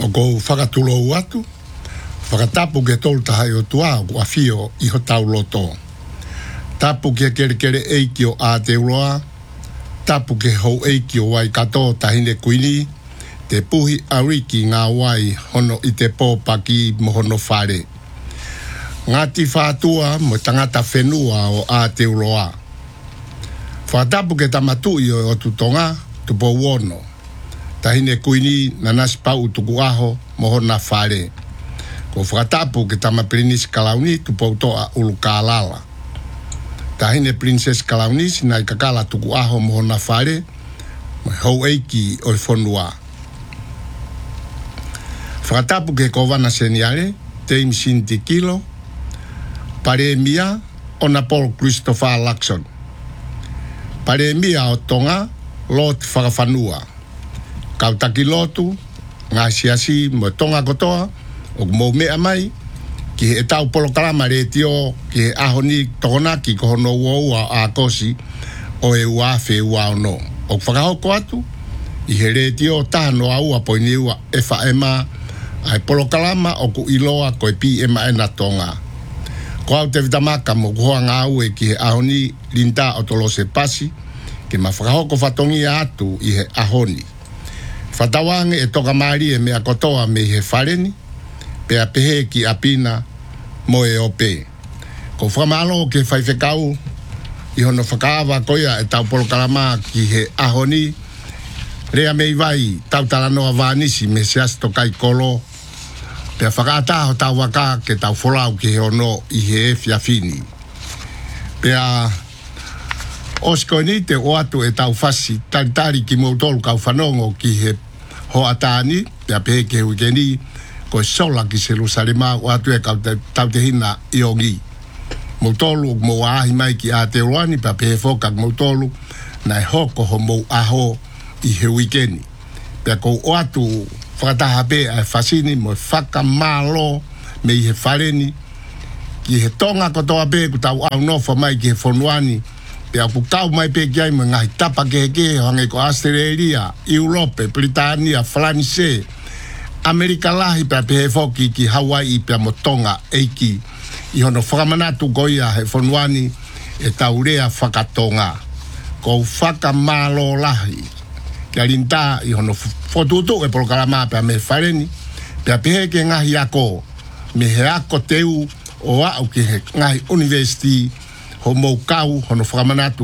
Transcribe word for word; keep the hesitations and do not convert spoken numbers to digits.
o ko whakatulo atu, whakatapu ke tolu tahai o tua o awhio i ho tau loto. Tapu ke kere kere eiki o Aotearoa, tapu ke hou eiki o wai kato tahine kuini, te puhi ariki ngā wai hono i te pōpaki mo hono whare. Ngati whātua mo tangata whenua o Aotearoa. Whatapu ke tamatui o o tutonga, tupo wono. Tahine kuini na nasi pau tuku aho mo hona whare. Ko whatapu ke tamaprinis kalauni tupo utoa ulu kālala. Tahine Princess Kalaunis na i kakala tuku aho mo hona whare, mo hou eiki o i whonua. Whatapu ke kowana seniare, Teim Sinti Kilo, pare mia ona Paul Christopher Lacson. Pare mia o tonga, Lot Whakawhanua. Kautaki lotu, ngā siasi mo tonga kotoa, o mo mea mai, ki he tau polokalama re tio, ki he ahoni tokonaki ko hono uaua a kosi, o e uafe ua ono. O whakahoko atu, i he re tio tahano a ua poini ua e whaema, ai polokalama o ku iloa ko e pi e maena tonga. Ko au te vitamaka mo kuhoa ngā ue ki he ahoni linta o tolo se pasi, ki ma whakahoko whatongi atu i he ahoni. Whatawange e toka maari e mea kotoa me he whareni, pea pehe ki apina mo e ope. Ko whamalo ke whaiwhekau, i hono whakaawa koia e tau polokalama ki he ahoni, rea mei vai tau talanoa vānisi me seas tokai kolo, pea whakaataho tau waka ke tau wholau ki he ono i he e whiawhini. Pea osko ni te o atu e tau whasi, taritari ki mautolu kau whanongo ki he hoatani, pea pehe ke huikeni, ko sola ki Jerusalema o atu e kau te, tau te hina i ongi. Mautolu mo ahi mai ki Aotearoani, pea pehe whokak mautolu, na e hoko ho mo aho i he wikeni. Pea ko o atu whakataha pe a whasini mo whakamalo me i he whareni, ki he tonga kotoa pe ku tau au nofa mai ki he whonuani, pea ku tau mai pe ki ai mo ngahi tapa ke he ke hange ko Australia, Europe, Britania, Franse, Amerika lahi pea pe he whoki ki Hawaii pea mo tonga eiki, i hono whakamanatu goia he whonuani e tau rea whakatonga. Ko whakamalo lahi. Kia rinta i hono whotutu e polokalama pea me whareni, pea pehe ke ngahi ako, me he ako teu o au ki he ngahi university ho mou kau hono whakamanatu